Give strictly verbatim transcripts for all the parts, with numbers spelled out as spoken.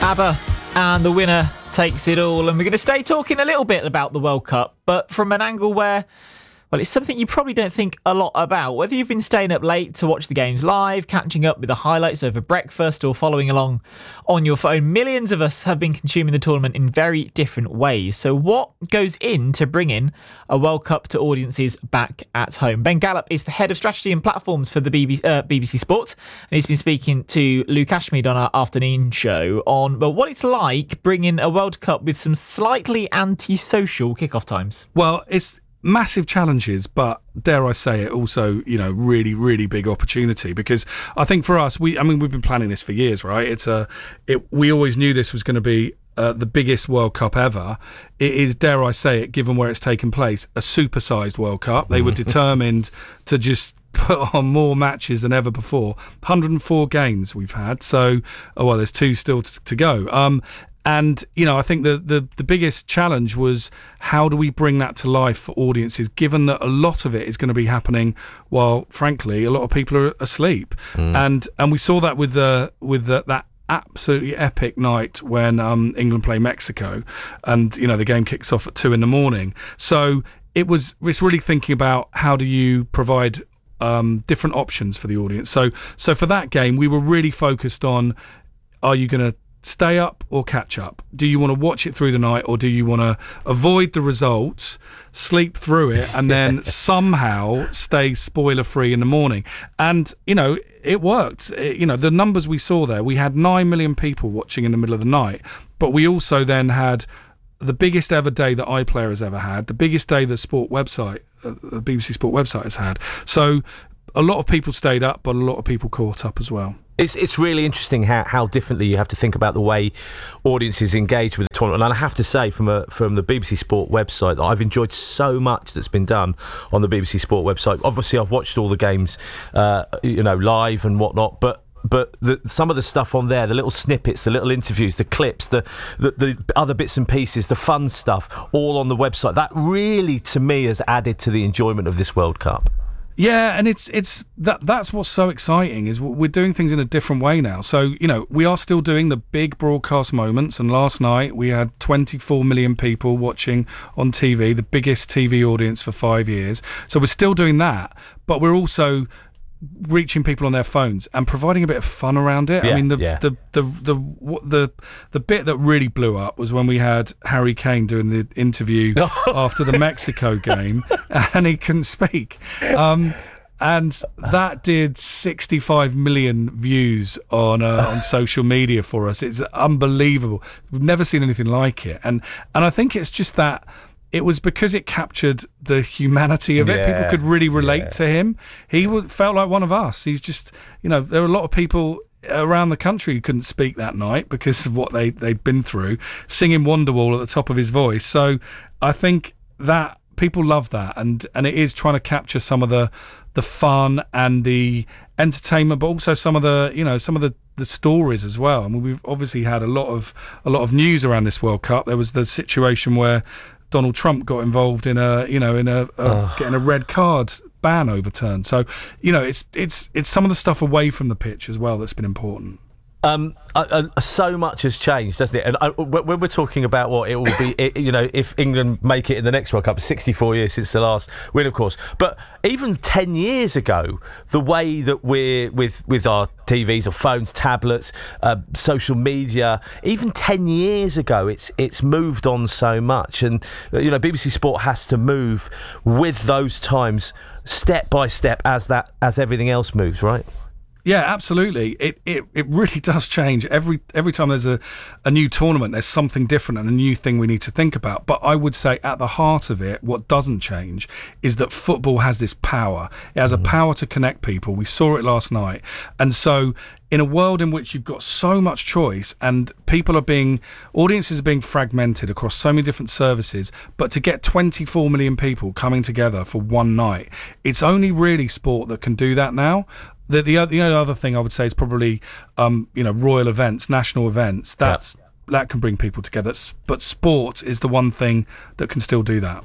ABBA and the winner takes it all. And we're going to stay talking a little bit about the World Cup, but from an angle where, well, it's something you probably don't think a lot about. Whether you've been staying up late to watch the games live, catching up with the highlights over breakfast, or following along on your phone, millions of us have been consuming the tournament in very different ways. So what goes into bringing a World Cup to audiences back at home? Ben Gallop is the head of strategy and platforms for the B B C, uh, B B C Sport, and he's been speaking to Luke Ashmead on our afternoon show on well, what it's like bringing a World Cup with some slightly antisocial kickoff times. Well, it's massive challenges, but dare I say it, also, you know, really, really big opportunity, because I think for us, we, I mean, we've been planning this for years, right? It's a, it, we always knew this was going to be uh, the biggest World Cup ever. It is, dare I say it, given where it's taken place, a supersized World Cup. They were determined to just put on more matches than ever before. one hundred four games we've had, so, oh well, there's two still t- to go. Um, And, you know, I think the, the, the biggest challenge was how do we bring that to life for audiences, given that a lot of it is going to be happening while, frankly, a lot of people are asleep. Mm. And and we saw that with the with the, that absolutely epic night when um, England play Mexico, and, you know, the game kicks off at two in the morning. So it was it's really thinking about how do you provide um, different options for the audience. So so for that game, we were really focused on, are you going to stay up or catch up? Do you want to watch it through the night, or do you want to avoid the results, sleep through it, and then somehow stay spoiler free in the morning? And, you know, it worked. It, you know, the numbers we saw there, we had nine million people watching in the middle of the night, but we also then had the biggest ever day that iPlayer has ever had, the biggest day the sport website, uh, the B B C Sport website has had. So a lot of people stayed up, but a lot of people caught up as well. It's it's really interesting how, how differently you have to think about the way audiences engage with the tournament. And I have to say, from a from the B B C Sport website, that I've enjoyed so much that's been done on the B B C Sport website. Obviously, I've watched all the games, uh, you know, live and whatnot, but but the, some of the stuff on there, the little snippets, the little interviews, the clips, the, the the other bits and pieces, the fun stuff, all on the website. That really, to me, has added to the enjoyment of this World Cup. Yeah, and it's it's that that's what's so exciting, is we're doing things in a different way now. So, you know, we are still doing the big broadcast moments, and last night we had twenty-four million people watching on T V, the biggest T V audience for five years. So we're still doing that, but we're also reaching people on their phones and providing a bit of fun around it. Yeah, I mean, the, yeah. the, the the the the the bit that really blew up was when we had Harry Kane doing the interview after the Mexico game, and he couldn't speak. Um, and that did sixty-five million views on uh, on social media for us. It's unbelievable. We've never seen anything like it. And and I think it's just that it was because it captured the humanity of it. Yeah, People could really relate yeah. to him. He was, felt like one of us. He's just, you know, there were a lot of people around the country who couldn't speak that night because of what they, they'd been through, singing Wonderwall at the top of his voice. So I think that people love that. And, and it is trying to capture some of the, the fun and the entertainment, but also some of the, you know, some of the, the stories as well. I mean, we've obviously had a lot of, a lot of news around this World Cup. There was the situation where Donald Trump got involved in a, you know, in a, a oh. getting a red card ban overturned. So, you know, it's it's it's some of the stuff away from the pitch as well that's been important. Um, uh, uh, so much has changed, doesn't it? And uh, when we're talking about what it will be, it, you know, if England make it in the next World Cup, sixty-four years since the last win, of course. But even ten years ago, the way that we're with with our T Vs or phones, tablets, uh, social media, even ten years ago, it's it's moved on so much. And you know, B B C Sport has to move with those times, step by step, as that as everything else moves, right? Yeah, absolutely. It, it it really does change. Every every time there's a, a new tournament, there's something different and a new thing we need to think about. But I would say at the heart of it, what doesn't change is that football has this power. It has mm-hmm. a power to connect people. We saw it last night. And so in a world in which you've got so much choice and people are being, audiences are being fragmented across so many different services, but to get twenty-four million people coming together for one night, it's only really sport that can do that now. The the, the other thing I would say is probably, um, you know, royal events, national events. That's yeah. that can bring people together. But sport is the one thing that can still do that.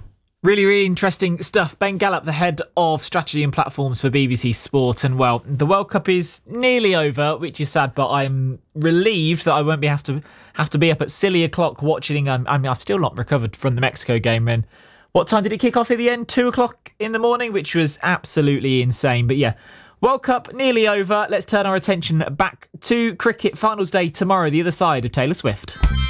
Really, really interesting stuff. Ben Gallup, the head of strategy and platforms for B B C Sport. And, well, the World Cup is nearly over, which is sad, but I'm relieved that I won't be have to have to be up at silly o'clock watching. Um, I mean, I've still not recovered from the Mexico game. And what time did it kick off in the end? Two o'clock in the morning, which was absolutely insane. But, yeah, World Cup nearly over. Let's turn our attention back to cricket. Finals day tomorrow, the other side of Taylor Swift.